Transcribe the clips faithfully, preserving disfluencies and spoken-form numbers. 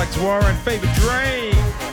It's Warren, Fever Dream.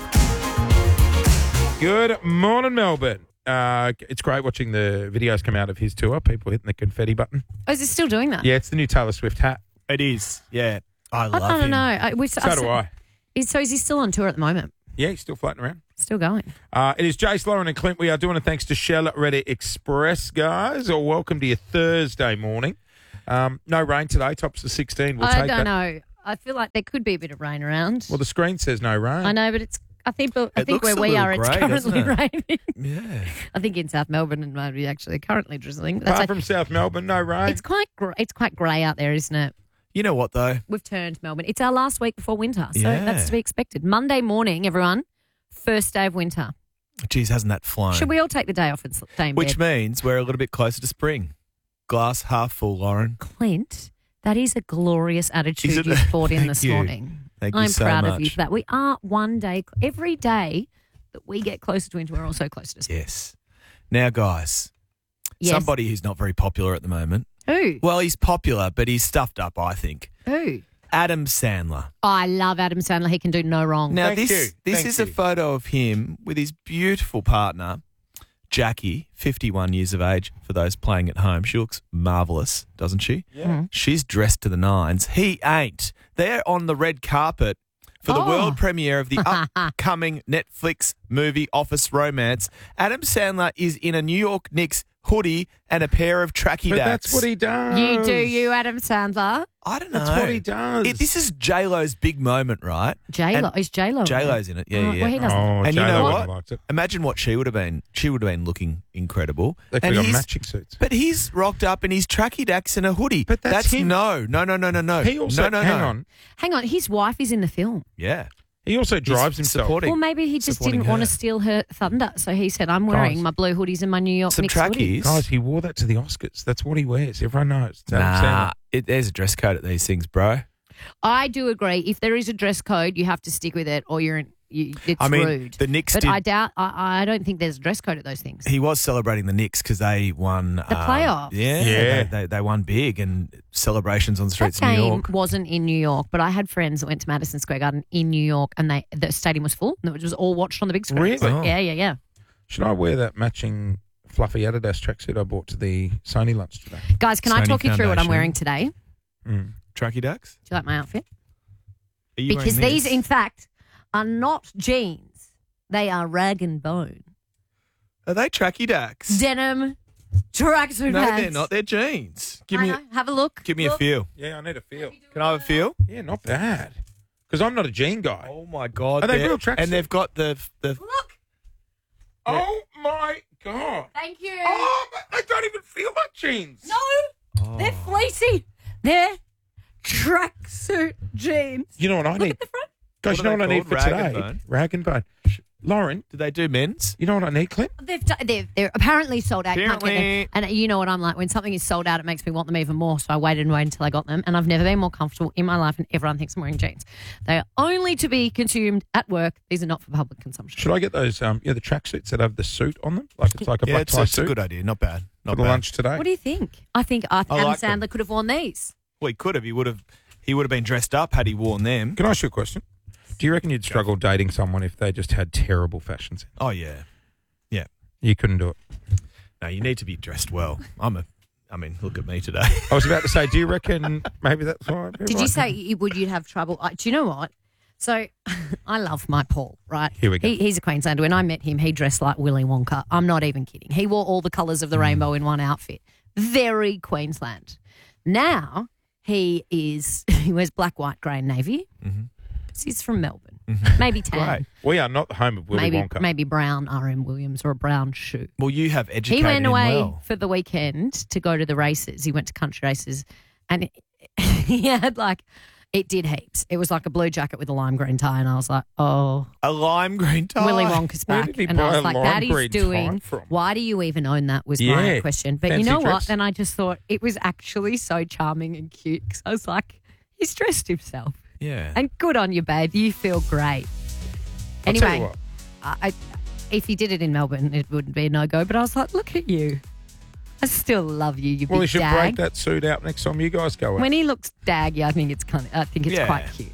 Good morning, Melbourne. Uh, it's great watching the videos come out of his tour, people hitting the confetti button. Oh, is it still doing that? Yeah, it's the new Taylor Swift hat. It is, yeah. I I love don't him. know. I, we, So do I. Is, so is he still on tour at the moment? Yeah, he's still floating around. Still going? Uh, it is Jace, Lauren and Clint. We are doing it thanks to Shell Ready Express, guys. Or welcome to your Thursday morning. Um, no rain today, tops to sixteen. We'll I take don't that. know. I feel like there could be a bit of rain around. Well, the screen says no rain. I know, but it's. I think. I It think looks where a we little are, it's grey, currently doesn't raining. Yeah. I think in South Melbourne and maybe actually currently drizzling. That's Apart like, from South Melbourne, no rain. it's quite. Gr- it's quite grey out there, isn't it? You know what, though? We've turned Melbourne. It's our last week before winter, so Yeah. that's to be expected. Monday morning, everyone. First day of winter. Geez, hasn't that flown? Should we all take the day off and stay in Which bed? means we're a little bit closer to spring. Glass half full, Lauren. Clint, that is a glorious attitude Is it? you've brought in Thank this you. morning. Thank you I'm so proud much. of you for that. We are one day, every day that we get closer to winter, we're also closer to spring. Yes. Now, guys, Yes. somebody who's not very popular at the moment. Who? Well, he's popular, but he's stuffed up, I think. Who? Adam Sandler. I love Adam Sandler. He can do no wrong. Now, Thank this you. this Thank is you. a photo of him with his beautiful partner, Jackie, fifty-one years of age, for those playing at home. She looks marvellous, doesn't she? Yeah. She's dressed to the nines. He ain't. They're on the red carpet for the Oh. world premiere of the upcoming Netflix movie Office Romance. Adam Sandler is in a New York Knicks hoodie and a pair of tracky But dacks. that's what he does. You do you, Adam Sandler. I don't know. That's what he does. It- this is J-Lo's big moment, right? J-Lo. And Is J-Lo? J-Lo's in it. Yeah, Oh, yeah, yeah. well, he doesn't. Oh, And you J-Lo know wouldn't have what? liked it. Imagine what she would have been. She would have been looking incredible. They could And have got he's- matching suits. But he's rocked up in his tracky dacks and a hoodie. But that's him. no, no, no, no, no, no. He also, no, no, hang no. on, Hang on. His wife is in the film. Yeah. he also drives himself. supporting- Well, maybe he just supporting didn't want to her. steal her thunder. So he said, I'm wearing Guys. my blue hoodies and my New York Some Knicks hoodie. trackies. Guys, he wore that to the Oscars. That's what he wears. Everyone knows. It's Adam Nah, Sandler. it, there's a dress code at these things, bro. I do agree. If there is a dress code, you have to stick with it or you're in, you, it's I mean, rude. the Knicks But did. I doubt, I, I don't think there's a dress code at those things. He was celebrating the Knicks because they won the playoffs. Yeah, Yeah. They, they, they won big and celebrations on the That streets of New game York. wasn't in New York, but I had friends that went to Madison Square Garden in New York and they the stadium was full. It was all watched on the big screen. Really? So, Oh. yeah, yeah, yeah. Should I wear that matching fluffy Adidas tracksuit I bought to the Sony lunch today? Guys, can I Sony talk you through what I'm Foundation. wearing today? Do Mm. Tracky dacks? you like my outfit? Are you Because wearing these, this? in fact, are not jeans. They are rag and bone. Are they tracky dacks? Denim, tracksuit No, pants. they're not. They're jeans. Give I me, know. Have a look. give me a Look. feel. Yeah, I need a feel. Can I have a feel? Yeah, not bad. Because I'm not a jean guy. Oh my god! Are they they're- real tracksuits? And they've got the the. Look. Oh my God. Thank you. Oh, but I don't even feel like jeans. No, Oh. they're fleecy. They're tracksuit jeans. You know what I Look need? at the front. Guys, What you know are what they I need for called? Rag and today? bone? Rag and bone. Lauren, Do they do men's? you know what I need, Clint? They've done, they're, they're apparently sold out. You can't get them. Apparently. And you know what I'm like? When something is sold out, it makes me want them even more. So I waited and waited until I got them. And I've never been more comfortable in my life, and everyone thinks I'm wearing jeans. They are only to be consumed at work. These are not for public consumption. Should I get those, um, yeah, the tracksuits that have the suit on them? Like it's like a Yeah, black it's, tie it's a suit good idea. Not bad. for Not the bad. lunch today? What do you think? I think I, I Adam like them. Sandler could have worn these. Well, he could have. He would have. He would have been dressed up had he worn them. Can I ask you a question? Do you reckon you'd struggle dating someone if they just had terrible fashion sense? Oh yeah. You couldn't do it. No, you need to be dressed well. I'm a. I mean, look at me today. I was about to say, do you reckon maybe that's why? Did you say you, would you'd have trouble? Uh, do you know what? So I love my Paul, right? Here we go. He, he's a Queenslander. When I met him, he dressed like Willy Wonka. I'm not even kidding. He wore all the colours of the rainbow in one outfit. Very Queensland. Now he is, he wears black, white, grey and navy. Mm-hmm. He's from Melbourne. Maybe tan. Great. We are not the home of Willy maybe Wonka. maybe brown R M Williams or a brown shoe. Well, you have educated He ran him away well. for the weekend to go to the races. He went to country races and he had like, it did heaps. It was like a blue jacket with a lime green tie and I was like, oh, A lime green tie. Willy Wonka's Where back. did he And I buy was a like, lime that is green doing, tie from? why do you even own that was Yeah. my question. But you Fancy know what? dress. Then I just thought it was actually so charming and cute because I was like, he's dressed himself. Yeah. And good on you, babe. You feel great. I'll tell you Anyway, what. I, I, if he did it in Melbourne, it wouldn't be a no-go. But I was like, look at you. I still love you, you Well, he big should dag. break that suit out next time you guys go out. When he looks daggy, I think it's kind of, I think it's Yeah. quite cute.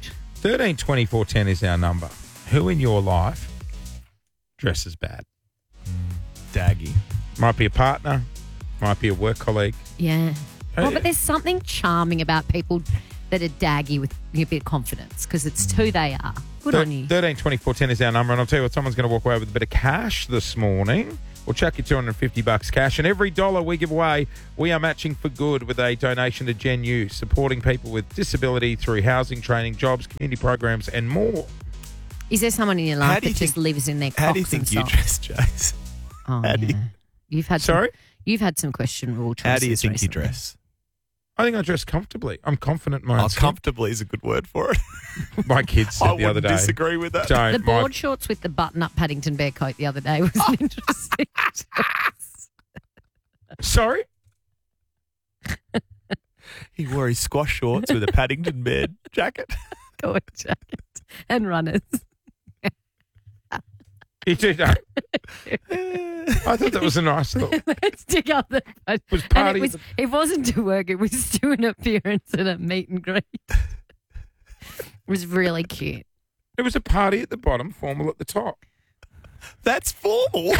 thirteen twenty-four ten is our number. Who in your life dresses bad? Daggy. Might be a partner, might be a work colleague. Yeah. Oh, Well, yeah. but there's something charming about people that are daggy with a bit of confidence because it's who they are. Good on you. thirteen twenty-four ten is our number, and I'll tell you what, someone's going to walk away with a bit of cash this morning. We'll chuck you two hundred fifty bucks cash, and every dollar we give away, we are matching for good with a donation to Gen U, supporting people with disability through housing, training, jobs, community programs, and more. Is there someone in your How life do you that just think- lives in their How do you Crocs and think you socks? dress, Jace? Oh, how do yeah. you- You've had Sorry? Some, you've had some questionable choices How do you think recently. you dress? I think I dress comfortably. I'm confident in my Oh, own skin. comfortably is a good word for it. My kids said I the other wouldn't day. disagree with that. Don't. The my- board shorts with the button-up Paddington Bear coat the other day was an interesting choice. Sorry? He wore his squash shorts with a Paddington Bear jacket. Go jacket and runners. You do know. I thought that was a nice little... Let's dig up the was and party it was. It wasn't to work. It was to an appearance at a meet and greet. It was really cute. It was a party at the bottom, formal at the top. That's formal.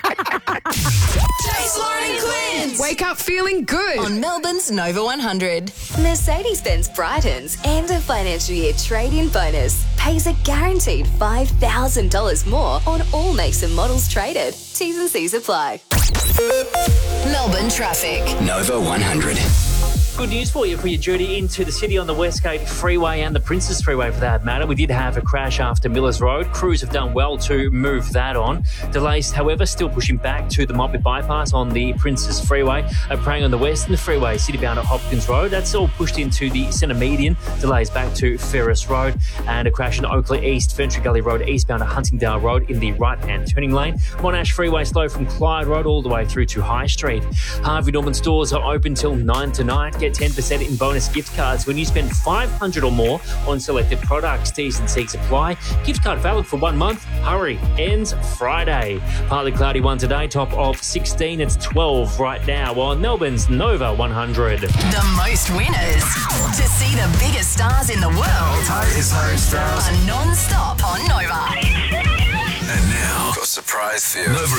Jace, Lauren and Quinn. Wake up feeling good. On Melbourne's Nova one hundred. Mercedes-Benz brightens and a financial year trade-in bonus pays a guaranteed five thousand dollars more on all makes and models traded. T's and C's apply. Melbourne traffic. Nova one hundred. Good news for you for your journey into the city on the Westgate Freeway and the Princess Freeway for that matter. We did have a crash after Millers Road. Crews have done well to move that on. Delays, however, still pushing back to the Motley Bypass on the Princess Freeway. A praying on the Western Freeway, citybound at Hopkins Road. That's all pushed into the centre median. Delays back to Ferris Road. And a crash in Oakley East, Ferntree Gully Road, eastbound at Huntingdale Road in the right-hand turning lane. Monash Freeway slow from Clyde Road all the way through to High Street. Harvey Norman stores are open till nine tonight. Get ten percent in bonus gift cards when you spend five hundred dollars or more on selected products. T's and C's apply. Gift card valid for one month. Hurry. Ends Friday. Partly cloudy one today. Top of sixteen. It's twelve right now on Melbourne's Nova one hundred. The most winners. To see the biggest stars in the world. Hi, it's Harry Styles. Are non-stop on Nova. And now, got a surprise for you. Nova